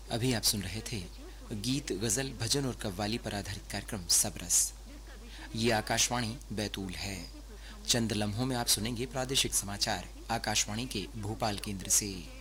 अभी आप सुन रहे थे गीत, गजल, भजन और कव्वाली पर आधारित कार्यक्रम सबरस। ये आकाशवाणी बैतूल है। चंद लम्हों में आप सुनेंगे प्रादेशिक समाचार आकाशवाणी के भोपाल केंद्र से।